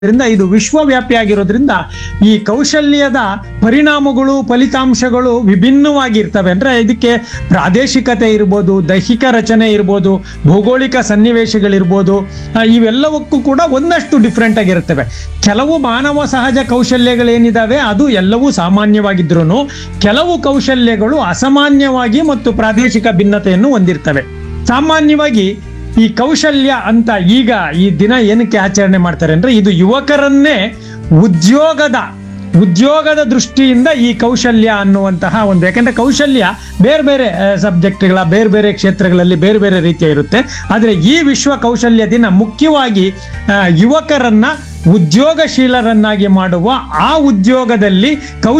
ದ್ರಿಂದ ಇದು ವಿಶ್ವವ್ಯಾಪಿಯಾಗಿರೋದ್ರಿಂದ ಈ ಕೌಶಲ್ಯದ ಪರಿಣಾಮಗಳು ಫಲಿತಾಂಶಗಳು ವಿಭಿನ್ನವಾಗಿರ್ತವೆ. ಅಂದ್ರೆ ಇದಕ್ಕೆ ಪ್ರಾದೇಶಿಕತೆ ಇರ್ಬೋದು, ದೈಹಿಕ ರಚನೆ ಇರ್ಬೋದು, ಭೌಗೋಳಿಕ ಸನ್ನಿವೇಶಗಳಿರ್ಬೋದು, ಇವೆಲ್ಲವಕ್ಕೂ ಕೂಡ ಒಂದಷ್ಟು ಡಿಫ್ರೆಂಟ್ ಆಗಿರ್ತವೆ. ಕೆಲವು ಮಾನವ ಸಹಜ ಕೌಶಲ್ಯಗಳೇನಿದಾವೆ ಅದು ಎಲ್ಲವೂ ಸಾಮಾನ್ಯವಾಗಿದ್ರೂ ಕೆಲವು ಕೌಶಲ್ಯಗಳು ಅಸಾಮಾನ್ಯವಾಗಿ ಮತ್ತು ಪ್ರಾದೇಶಿಕ ಭಿನ್ನತೆಯನ್ನು ಹೊಂದಿರ್ತವೆ. ಸಾಮಾನ್ಯವಾಗಿ ಈ ಕೌಶಲ್ಯ ಅಂತ ಈಗ ಈ ದಿನ ಏನಕ್ಕೆ ಆಚರಣೆ ಮಾಡ್ತಾರೆ ಅಂದ್ರೆ ಇದು ಯುವಕರನ್ನೇ ಉದ್ಯೋಗದ ದೃಷ್ಟಿಯಿಂದ ಈ ಕೌಶಲ್ಯ ಅನ್ನುವಂತಹ ಒಂದು, ಯಾಕಂದ್ರೆ ಕೌಶಲ್ಯ ಬೇರೆ ಬೇರೆ ಸಬ್ಜೆಕ್ಟ್ಗಳ ಬೇರೆ ಬೇರೆ ಕ್ಷೇತ್ರಗಳಲ್ಲಿ ಬೇರೆ ಬೇರೆ ರೀತಿಯ ಇರುತ್ತೆ. ಆದರೆ ಈ ವಿಶ್ವ ಕೌಶಲ್ಯ ದಿನ ಮುಖ್ಯವಾಗಿ ಯುವಕರನ್ನ ಉದ್ಯೋಗಶೀಲರನ್ನಾಗಿ ಮಾಡುವ, ಆ ಉದ್ಯೋಗದಲ್ಲಿ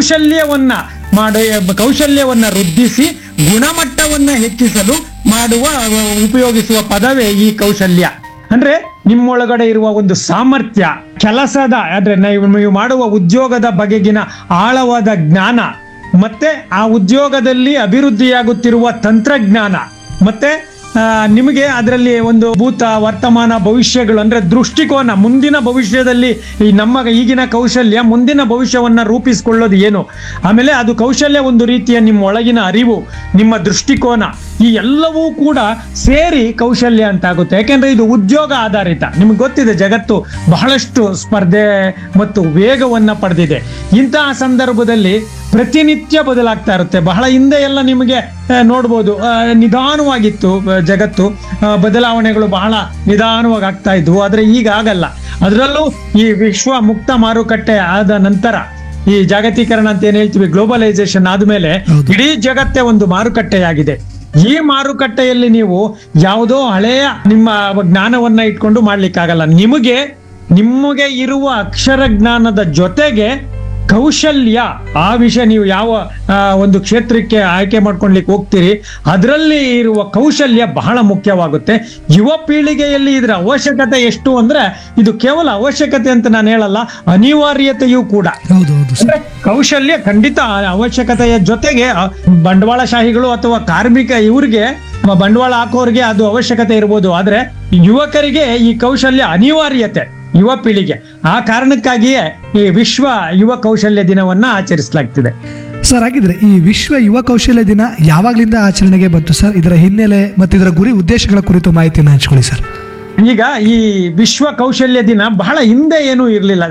ಕೌಶಲ್ಯವನ್ನ ವೃದ್ಧಿಸಿ ಗುಣಮಟ್ಟವನ್ನ ಹೆಚ್ಚಿಸಲು ಉಪಯೋಗಿಸುವ ಪದವೇ ಈ ಕೌಶಲ್ಯ. ಅಂದ್ರೆ ನಿಮ್ಮೊಳಗಡೆ ಇರುವ ಒಂದು ಸಾಮರ್ಥ್ಯ, ಕೆಲಸದ ಅಂದ್ರೆ ನೀವು ಮಾಡುವ ಉದ್ಯೋಗದ ಬಗೆಗಿನ ಆಳವಾದ ಜ್ಞಾನ, ಮತ್ತೆ ಆ ಉದ್ಯೋಗದಲ್ಲಿ ಅಭಿವೃದ್ಧಿಯಾಗುತ್ತಿರುವ ತಂತ್ರಜ್ಞಾನ, ಮತ್ತೆ ನಿಮಗೆ ಅದರಲ್ಲಿ ಒಂದು ಭೂತ ವರ್ತಮಾನ ಭವಿಷ್ಯಗಳು ಅಂದ್ರೆ ದೃಷ್ಟಿಕೋನ, ಮುಂದಿನ ಭವಿಷ್ಯದಲ್ಲಿ ಈಗಿನ ಕೌಶಲ್ಯ ಮುಂದಿನ ಭವಿಷ್ಯವನ್ನ ರೂಪಿಸಿಕೊಳ್ಳೋದು ಏನು, ಆಮೇಲೆ ಅದು ಕೌಶಲ್ಯ ಒಂದು ರೀತಿಯ ನಿಮ್ಮ ಒಳಗಿನ ಅರಿವು, ನಿಮ್ಮ ದೃಷ್ಟಿಕೋನ, ಈ ಎಲ್ಲವೂ ಕೂಡ ಸೇರಿ ಕೌಶಲ್ಯ ಅಂತ ಆಗುತ್ತೆ. ಯಾಕೆಂದ್ರೆ ಇದು ಉದ್ಯೋಗ ಆಧಾರಿತ. ನಿಮ್ಗೆ ಗೊತ್ತಿದೆ ಜಗತ್ತು ಬಹಳಷ್ಟು ಸ್ಪರ್ಧೆ ಮತ್ತು ವೇಗವನ್ನ ಪಡೆದಿದೆ. ಇಂತಹ ಸಂದರ್ಭದಲ್ಲಿ ಪ್ರತಿನಿತ್ಯ ಬದಲಾಗ್ತಾ ಇರುತ್ತೆ. ಬಹಳ ಹಿಂದೆ ಎಲ್ಲ ನಿಮಗೆ ನೋಡ್ಬೋದು, ನಿಧಾನವಾಗಿತ್ತು ಜಗತ್ತು, ಬದಲಾವಣೆಗಳು ಬಹಳ ನಿಧಾನವಾಗಿ ಆಗ್ತಾ ಇದ್ವು. ಆದ್ರೆ ಈಗ ಆಗಲ್ಲ. ಅದರಲ್ಲೂ ಈ ವಿಶ್ವ ಮುಕ್ತ ಮಾರುಕಟ್ಟೆ ಆದ ನಂತರ, ಈ ಜಾಗತೀಕರಣ ಅಂತ ಏನ್ ಹೇಳ್ತೀವಿ, ಗ್ಲೋಬಲೈಸೇಷನ್ ಆದ್ಮೇಲೆ ಇಡೀ ಜಗತ್ತೇ ಒಂದು ಮಾರುಕಟ್ಟೆಯಾಗಿದೆ. ಈ ಮಾರುಕಟ್ಟೆಯಲ್ಲಿ ನೀವು ಯಾವುದೋ ಹಳೆಯ ನಿಮ್ಮ ಜ್ಞಾನವನ್ನ ಇಟ್ಕೊಂಡು ಮಾಡ್ಲಿಕ್ಕಾಗಲ್ಲ. ನಿಮಗೆ ಇರುವ ಅಕ್ಷರ ಜ್ಞಾನದ ಜೊತೆಗೆ ಕೌಶಲ್ಯ, ಆ ವಿಷಯ ನೀವು ಯಾವ ಒಂದು ಕ್ಷೇತ್ರಕ್ಕೆ ಆಯ್ಕೆ ಮಾಡ್ಕೊಳ್ಲಿಕ್ಕೆ ಹೋಗ್ತೀರಿ ಅದರಲ್ಲಿ ಇರುವ ಕೌಶಲ್ಯ ಬಹಳ ಮುಖ್ಯವಾಗುತ್ತೆ. ಯುವ ಪೀಳಿಗೆಯಲ್ಲಿ ಇದರ ಅವಶ್ಯಕತೆ ಎಷ್ಟು ಅಂದ್ರೆ ಇದು ಕೇವಲ ಅವಶ್ಯಕತೆ ಅಂತ ನಾನು ಹೇಳಲ್ಲ, ಅನಿವಾರ್ಯತೆಯೂ ಕೂಡ. ಅಂದ್ರೆ ಕೌಶಲ್ಯ ಖಂಡಿತ ಅವಶ್ಯಕತೆಯ ಜೊತೆಗೆ ಬಂಡವಾಳಶಾಹಿಗಳು ಅಥವಾ ಕಾರ್ಮಿಕ ಇವ್ರಿಗೆ, ಬಂಡವಾಳ ಹಾಕೋರಿಗೆ ಅದು ಅವಶ್ಯಕತೆ ಇರ್ಬೋದು, ಆದ್ರೆ ಯುವಕರಿಗೆ ಈ ಕೌಶಲ್ಯ ಅನಿವಾರ್ಯತೆ, ಯುವ ಪೀಳಿಗೆ. ಆ ಕಾರಣಕ್ಕಾಗಿಯೇ ಈ ವಿಶ್ವ ಯುವ ಕೌಶಲ್ಯ ದಿನವನ್ನ ಆಚರಿಸಲಾಗ್ತಿದೆ. ಸರ್, ಹಾಗಿದ್ರೆ ಈ ವಿಶ್ವ ಯುವ ಕೌಶಲ್ಯ ದಿನ ಯಾವಾಗ್ಲಿಂದ ಆಚರಣೆಗೆ ಬಂತು ಸರ್? ಇದರ ಹಿನ್ನೆಲೆ ಮತ್ತು ಇದರ ಗುರಿ ಉದ್ದೇಶಗಳ ಕುರಿತು ಮಾಹಿತಿಯನ್ನು ಹಂಚ್ಕೊಳ್ಳಿ ಸರ್. ಈಗ ಈ ವಿಶ್ವ ಕೌಶಲ್ಯ ದಿನ ಬಹಳ ಹಿಂದೆ ಏನೂ ಇರಲಿಲ್ಲ.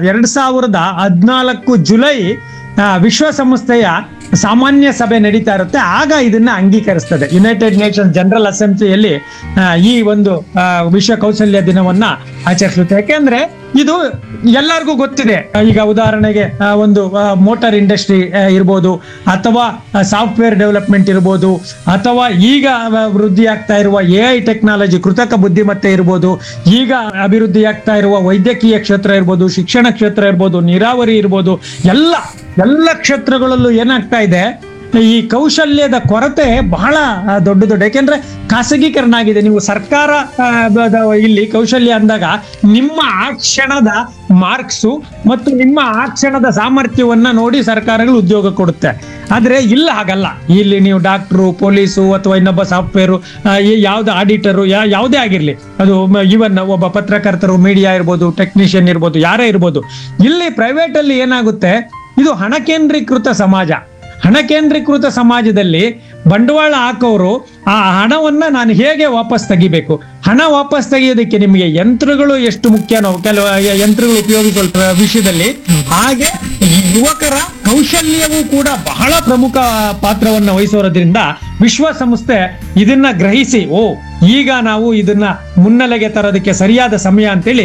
2014 ಜುಲೈ ವಿಶ್ವಸಂಸ್ಥೆಯ ಸಾಮಾನ್ಯ ಸಭೆ ನಡೀತಾ ಇರುತ್ತೆ. ಆಗ ಇದನ್ನ ಅಂಗೀಕರಿಸ್ತದೆ. ಯುನೈಟೆಡ್ ನೇಷನ್ಸ್ ಜನರಲ್ ಅಸೆಂಬ್ಲಿಯಲ್ಲಿ ಈ ಒಂದು ವಿಶ್ವ ಕೌಶಲ್ಯ ದಿನವನ್ನ ಆಚರಿಸುತ್ತೆ. ಯಾಕೆಂದ್ರೆ ಇದು ಎಲ್ಲರಿಗೂ ಗೊತ್ತಿದೆ. ಈಗ ಉದಾಹರಣೆಗೆ ಒಂದು ಮೋಟಾರ್ ಇಂಡಸ್ಟ್ರಿ ಇರ್ಬೋದು, ಅಥವಾ ಸಾಫ್ಟ್ವೇರ್ ಡೆವಲಪ್ಮೆಂಟ್ ಇರ್ಬೋದು, ಅಥವಾ ಈಗ ವೃದ್ಧಿ ಆಗ್ತಾ ಇರುವ AI ಟೆಕ್ನಾಲಜಿ, ಕೃತಕ ಬುದ್ಧಿಮತ್ತೆ ಇರ್ಬೋದು, ಈಗ ಅಭಿವೃದ್ಧಿಯಾಗ್ತಾ ಇರುವ ವೈದ್ಯಕೀಯ ಕ್ಷೇತ್ರ ಇರ್ಬೋದು, ಶಿಕ್ಷಣ ಕ್ಷೇತ್ರ ಇರ್ಬೋದು, ನೀರಾವರಿ ಇರ್ಬೋದು, ಎಲ್ಲ ಕ್ಷೇತ್ರಗಳಲ್ಲೂ ಏನಾಗ್ತಾ ಇದೆ, ಈ ಕೌಶಲ್ಯದ ಕೊರತೆ ಬಹಳ ದೊಡ್ಡ. ಯಾಕೆಂದ್ರೆ ಖಾಸಗೀಕರಣ ಆಗಿದೆ. ನೀವು ಸರ್ಕಾರ ಇಲ್ಲಿ ಕೌಶಲ್ಯ ಅಂದಾಗ ನಿಮ್ಮ ಆ ಕ್ಷಣದ ಮಾರ್ಕ್ಸು ಮತ್ತು ನಿಮ್ಮ ಆ ಕ್ಷಣದ ಸಾಮರ್ಥ್ಯವನ್ನ ನೋಡಿ ಸರ್ಕಾರಗಳು ಉದ್ಯೋಗ ಕೊಡುತ್ತೆ. ಆದ್ರೆ ಇಲ್ಲ, ಹಾಗಲ್ಲ. ಇಲ್ಲಿ ನೀವು ಡಾಕ್ಟ್ರು, ಪೊಲೀಸು, ಅಥವಾ ಇನ್ನೊಬ್ಬ ಸಾಫ್ಟ್ವೇರು, ಯಾವ್ದು ಆಡಿಟರು, ಯಾವುದೇ ಆಗಿರ್ಲಿ, ಅದು ಇವನ್ ಒಬ್ಬ ಪತ್ರಕರ್ತರು, ಮೀಡಿಯಾ ಇರ್ಬೋದು, ಟೆಕ್ನಿಷಿಯನ್ ಇರ್ಬೋದು, ಯಾರೇ ಇರ್ಬೋದು, ಇಲ್ಲಿ ಪ್ರೈವೇಟ್ ಅಲ್ಲಿ ಏನಾಗುತ್ತೆ, ಇದು ಹಣ ಕೇಂದ್ರೀಕೃತ ಸಮಾಜದಲ್ಲಿ ಬಂಡವಾಳ ಹಾಕೋರು ಆ ಹಣವನ್ನ ನಾನು ಹೇಗೆ ವಾಪಸ್ ತೆಗಿಬೇಕು, ಹಣ ವಾಪಸ್ ತೆಗೆಯೋದಕ್ಕೆ ನಿಮಗೆ ಯಂತ್ರಗಳು ಎಷ್ಟು ಮುಖ್ಯನೋ, ಕೆಲವು ಯಂತ್ರಗಳು ಉಪಯೋಗಿಸುವ ವಿಷಯದಲ್ಲಿ, ಹಾಗೆ ಯುವಕರ ಕೌಶಲ್ಯವೂ ಕೂಡ ಬಹಳ ಪ್ರಮುಖ ಪಾತ್ರವನ್ನು ವಹಿಸೋದ್ರಿಂದ ವಿಶ್ವಸಂಸ್ಥೆ ಇದನ್ನ ಗ್ರಹಿಸಿ, ಈಗ ನಾವು ಇದನ್ನ ಮುನ್ನೆಲೆಗೆ ತರೋದಕ್ಕೆ ಸರಿಯಾದ ಸಮಯ ಅಂತೇಳಿ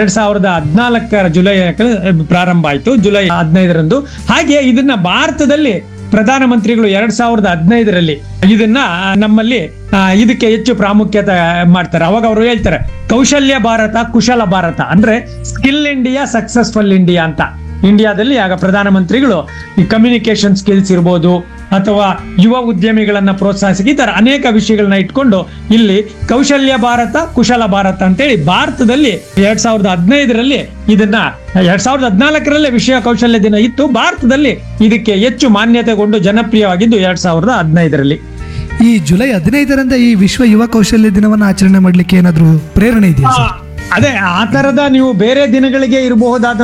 2014 ಜುಲೈ ಪ್ರಾರಂಭ ಆಯ್ತು, ಜುಲೈ 15ರಂದು. ಹಾಗೆ ಇದನ್ನ ಭಾರತದಲ್ಲಿ ಪ್ರಧಾನಮಂತ್ರಿಗಳು 2015ರಲ್ಲಿ ಇದನ್ನ ನಮ್ಮಲ್ಲಿ ಇದಕ್ಕೆ ಹೆಚ್ಚು ಪ್ರಾಮುಖ್ಯತೆ ಮಾಡ್ತಾರೆ. ಅವಾಗ ಅವರು ಹೇಳ್ತಾರೆ ಕೌಶಲ್ಯ ಭಾರತ, ಕುಶಲ ಭಾರತ, ಅಂದ್ರೆ ಸ್ಕಿಲ್ ಇಂಡಿಯಾ, ಸಕ್ಸಸ್ಫುಲ್ ಇಂಡಿಯಾ ಅಂತ. ಇಂಡಿಯಾದಲ್ಲಿ ಆಗ ಪ್ರಧಾನಮಂತ್ರಿಗಳು ಈ ಕಮ್ಯುನಿಕೇಶನ್ ಸ್ಕಿಲ್ಸ್ ಇರ್ಬೋದು, ಅಥವಾ ಯುವ ಉದ್ಯಮಿಗಳನ್ನ ಪ್ರೋತ್ಸಾಹಿಸಿ, ಈ ತರ ಅನೇಕ ವಿಷಯಗಳನ್ನ ಇಟ್ಕೊಂಡು ಇಲ್ಲಿ ಕೌಶಲ್ಯ ಭಾರತ, ಕುಶಲ ಭಾರತ ಅಂತೇಳಿ ಭಾರತದಲ್ಲಿ 2015ರಲ್ಲಿ ಇದನ್ನ, 2014ರಲ್ಲೇ ವಿಶ್ವ ಕೌಶಲ್ಯ ದಿನ ಇತ್ತು. ಭಾರತದಲ್ಲಿ ಇದಕ್ಕೆ ಹೆಚ್ಚು ಮಾನ್ಯತೆಗೊಂಡು ಜನಪ್ರಿಯವಾಗಿದ್ದು 2015ರಲ್ಲಿ. ಈ ಜುಲೈ 15ರಂದ ಈ ವಿಶ್ವ ಯುವ ಕೌಶಲ್ಯ ದಿನವನ್ನು ಆಚರಣೆ ಮಾಡ್ಲಿಕ್ಕೆ ಏನಾದ್ರೂ ಪ್ರೇರಣೆ ಇದೆಯಾ ಸರ್? ಅದೇ ಆ ತರದ ನೀವು ಬೇರೆ ದಿನಗಳಿಗೆ ಇರಬಹುದಾದ